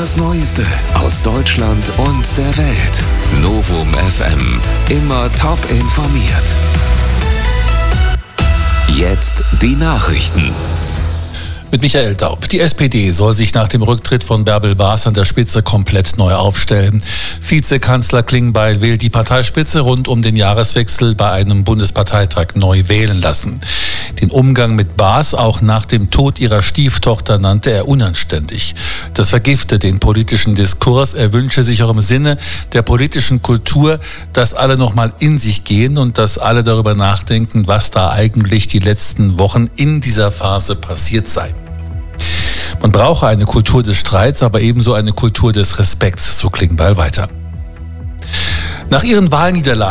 Das Neueste aus Deutschland und der Welt. Novum FM. Immer top informiert. Jetzt die Nachrichten. Mit Michael Daub. Die SPD soll sich nach dem Rücktritt von Bärbel Baas an der Spitze komplett neu aufstellen. Vizekanzler Klingbeil will die Parteispitze rund um den Jahreswechsel bei einem Bundesparteitag neu wählen lassen. Den Umgang mit Baas auch nach dem Tod ihrer Stieftochter nannte er unanständig. Das vergifte den politischen Diskurs. Er wünsche sich auch im Sinne der politischen Kultur, dass alle nochmal in sich gehen und dass alle darüber nachdenken, was da eigentlich die letzten Wochen in dieser Phase passiert sei. Man brauche eine Kultur des Streits, aber ebenso eine Kultur des Respekts, so Klingbeil weiter. Nach ihren Wahlniederlagen